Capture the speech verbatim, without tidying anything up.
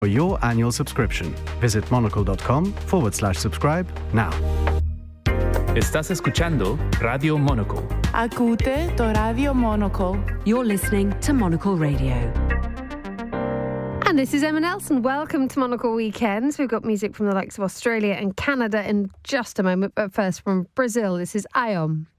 for your annual subscription. Visit monocle.com forward slash subscribe now. Estás escuchando Radio Monocle. Ακούτε το Radio Monocle. You're listening to Monocle Radio. And this is Emma Nelson. Welcome to Monocle Weekends. We've got music from the likes of Australia and Canada in just a moment. But first from Brazil, this is Iom.